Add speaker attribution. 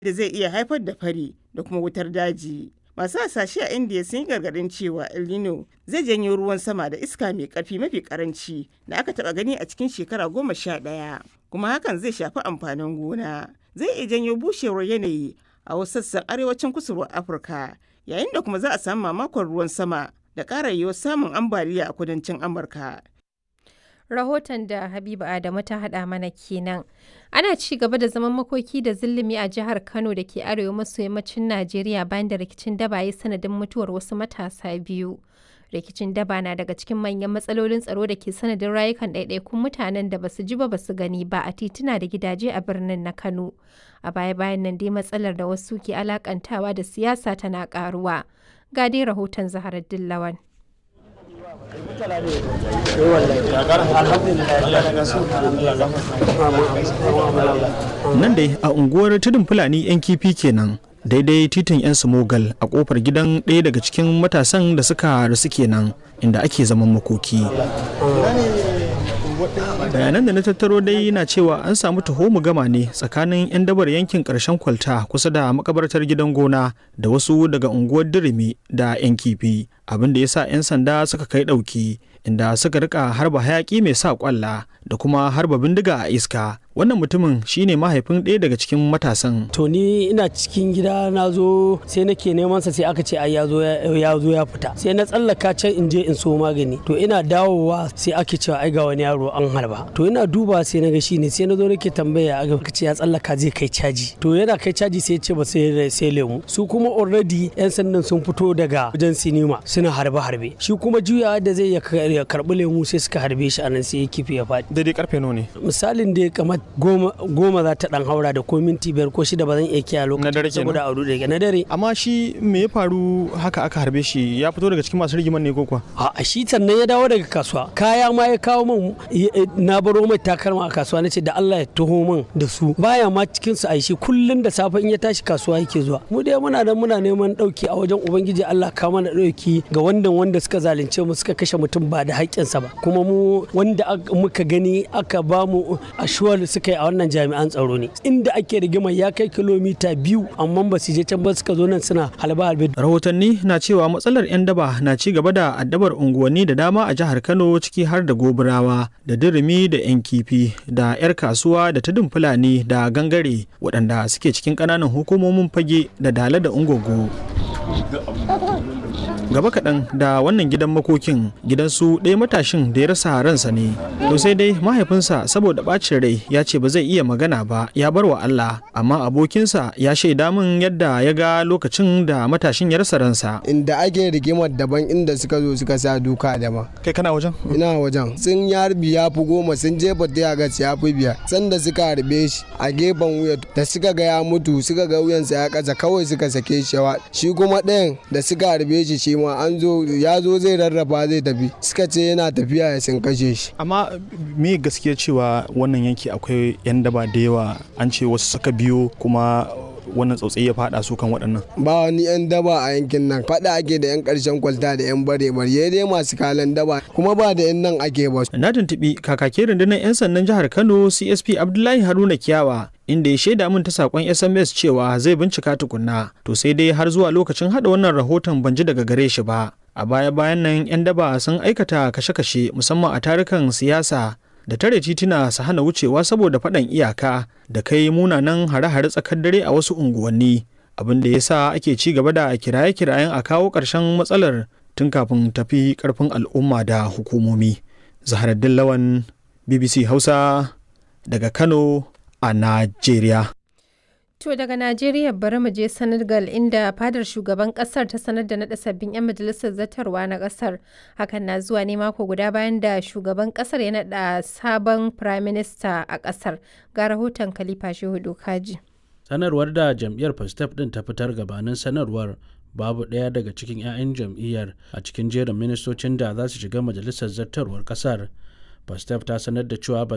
Speaker 1: da zai iya haifar da fari da kuma wutar daji. Masu hasashe a Indiya sun yi gargaɗin cewa El Nino zai janyo ruwan sama da iska mai ƙarfi mafi ƙaranci da aka taɓa gani a cikin shekara 11, kuma hakan zai shafi amfanin gona. Zai iya janyo bushewar yanayi a wasu sassan arewacin kusurwar Afirka, yayin da kuma za a samu mamakon ruwan sama da ƙara yiwuwar samun ambaliya a kudancin Amurka.
Speaker 2: Rahoton da Habiba Adamu ta haɗa mana kenan. Ana ci gaba da zaman makoki da zulumi a jihar Kano da ke arewa maso yammacin Najeriya bayan da rikicin daba ya sanadin mutuwar wasu matasa 2. Rikicin daba na daga cikin manyan matsalolin tsaro da ke sanadin rayukan ɗaiɗaikun mutanen da basu ji ba basu gani ba a tituna da gidaje a birnin na Kano. A baya-bayan nan dai matsalar da wasu ke alakantawa da siyasa tana ƙaruwa. Ga dai rahoton Zaharar Dillawan.
Speaker 3: Nan dai a unguwar tudun Fulani 'yan kifi kenan, daidai titin 'yan Sumogal a kofar gidan ɗaya daga cikin matasan da suka rasu kenan inda ake zaman makoki. Bayanan da na tattaro dai na cewa an samu gama ne tsakanin 'yan dabar yankin ƙarshen kwalta kusa da makabartar gidan gona da wasu daga unguwar Dirimi da 'yan kifi, abin da ya sa 'yan sanda suka kai ɗauki inda suka rika harba hayaki mai sa kwalla da kuma harba bindiga a iska. Wannan mutumin shine mahaifin ɗaya daga cikin matasan.
Speaker 4: To ni ina cikin gida na zo sai nake neman sa sai aka ce ai ya zo ya fita. Sai na tsallaka can in je in so magani. To ina dawowa sai ake cewa ai ga wani yaro an harba. To ina duba sai na ga shine sai na zo nake tambaya aka ce ya tsallaka zai kai caji. To yana kai caji sai ya ce ba sai lemu. Su kuma already yan sandan sun fito daga wajen sinima suna harbe. Shi kuma juyawa da zai ya karbi lemu sai suka harbe shi anan sai ya kifi ya faɗi.
Speaker 3: Daidai karfe nawa ne?
Speaker 4: Misalin da kamar goma za ta dan haura da ko minti 5 ko 6 ba zan iya kiyaye lokacin saboda auru da na dare.
Speaker 3: Amma shi me ya faru haka aka harbe shi? Ya fito daga cikin masu rigiman ne ko kuwa?
Speaker 4: A shi sannan ya dawo daga kasuwa, kaya ma ya kawo min, na baro mai takalma a kasuwa nace da Allah ya taho min da su, baya ma cikin su aishi kullun da safe in ya tashi kasuwa yake zuwa. Mu dai muna neman dauki a wajen ubangiji Allah ka mana dauki ga wanda suka zalunce mu suka kashe mutum ba da haƙƙinsa ba, kuma mu wanda muka gani aka ba mu ashuwar suka yi a wannan jami'an tsaro ne. Inda ake rigimar ya kai kilomita 2 amma ba su je can ba suka zo nan suna halbe.
Speaker 3: Rahotanni na cewa matsalar 'yan daba na ci gaba da addabar unguwanni da dama a jihar Kano, ciki har da Gobirawa da Dirimi da 'yan kifi da 'yar kasuwa da tudun Fulani da Gangare waɗanda suke cikin ƙananan hukumomin Fage da Dala da Ungogo. Gaba kaɗan da wannan gidan makokin gidansu ɗaya matashin da ya rasa ransa ne. To sai dai mahaifinsa saboda ɓacin rai ya ce ba zai iya magana ba, ya bar wa Allah, amma abokinsa ya shaida min yadda ya ga lokacin da matashin ya rasa ransa.
Speaker 5: Inda ake rigimar daban, inda suka zo suka sa duka daban.
Speaker 3: Kai kana wajen?
Speaker 5: Ina wajen. Sun harbi ya fi 10, sun jefa ta ga ya fi 5. Sanda suka harbe shi a gefen wuya da suka ga ya mutu, suka ga wuyansa ya kasa kawai suka sake shi. Shi kuma ɗayan da suka harbe shi ma ya zo zai rarraba zai tafi, suka ce yana tafiya ya sun kashe shi.
Speaker 3: Amma me gaskiya cewa wannan yanki akwai 'yan daba da yawa, an ce wasu suka biyo kuma wannan tsautsayi ya fada su kan waɗannan?
Speaker 5: Ba wani 'yan daba a yankin nan, fada ake da 'yan ƙarshen kwalta da 'yan bare dai masu kalan daba, kuma ba da 'yan nan ake ba.
Speaker 3: Na tuntuɓi kakakin rundunar 'yan sandan jihar Kano CSP Abdullahi Haruna Kiyawa, inda ya shaida min ta sakon SMS cewa zai bincika tukunna. To sai dai har zuwa lokacin hada wannan rahoton ban ji daga gare shi ba. A baya-bayan nan 'yan daba sun aikata kashe-kashe musamman a tarukan siyasa da tare tituna su hana wucewa saboda faɗan iyaka da kai munanan hare-hare tsakar dare a wasu unguwanni, abin da ya sa ake ci gaba da kiraye-kirayen a kawo ƙarshen matsalar tun kafin tafi ƙarfin al'umma da hukumomi. Zaharaddin Lawan, BBC Hausa daga Kano a Najeriya.
Speaker 2: To daga Najeriya bari mu je Senegal inda fadar shugaban kasar ta sanar da naɗa sabbin 'yan majalisar zartarwa na kasar. Hakan na zuwa ne mako guda bayan da shugaban kasar ya naɗa sabon Prime Minister a kasar. Ga rahoton Khalifa Shehu Dokaji.
Speaker 6: Sanarwar da jam'iyyar Pastef din ta fitar gabanin sanarwar, babu ɗaya daga cikin 'ya'yan jam'iyyar a cikin jerin ministocin da za su shiga majalisar zartarwar kasar. Pastef ta sanar da cewa ba